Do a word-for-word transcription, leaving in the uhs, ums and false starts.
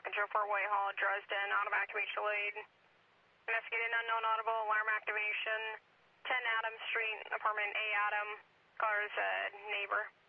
control for Whitehall, Dresden, auto activation delayed. Investigating unknown audible, alarm activation, ten Adams Street, apartment A Adam, cars uh, neighbor.